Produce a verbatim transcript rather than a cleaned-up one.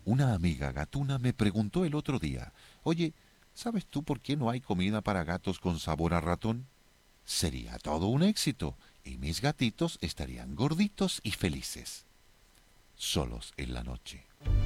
Una amiga gatuna me preguntó el otro día, oye, ¿sabes tú por qué no hay comida para gatos con sabor a ratón? Sería todo un éxito y mis gatitos estarían gorditos y felices. Solos en la noche.